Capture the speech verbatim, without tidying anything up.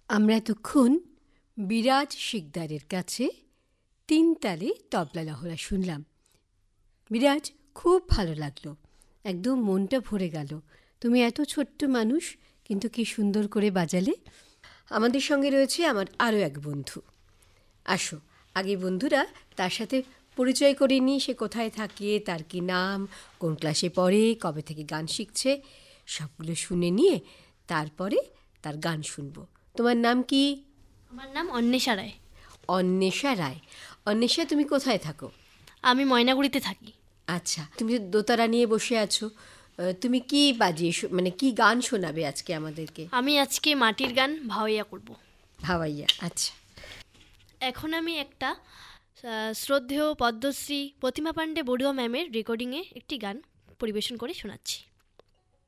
আমরা এতক্ষণ বিরাজ শিকদারের কাছে তিন তালে তবলা লহরা শুনলাম। বিরাজ, খুব ভালো লাগলো, একদম মনটা ভরে গেল। তুমি এত ছোট্ট মানুষ, কিন্তু কি সুন্দর করে বাজালে। আমাদের সঙ্গে রয়েছে আমার আরও এক বন্ধু। আসো, আগে বন্ধুরা তার সাথে পরিচয় করে নিই। সে কোথায় থাকে, তার কি নাম, কোন ক্লাসে পড়ে, কবে থেকে গান শিখছে, সবগুলো শুনে নিয়ে তারপরে তার গান শুনবো। তোমার নাম কি? আমার নাম অন্বেষা রায়। অন্বেষা রায়। অন্বেষা, তুমি কোথায় থাকো? আমি ময়নাগুড়িতে থাকি। আচ্ছা, তুমি দোতারা নিয়ে বসে আছো, তুমি কি বাজিয়ে মানে কি গান শোনাবে আজকে আমাদেরকে? আমি আজকে মাটির গান ভাওয়াইয়া করব। ভাওয়াইয়া, আচ্ছা। এখন আমি একটা শ্রদ্ধেয় পদ্মশ্রী প্রতিমা পাণ্ডে বড়ুয়া ম্যামের রেকর্ডিংয়ে একটি গান পরিবেশন করে শোনাচ্ছি।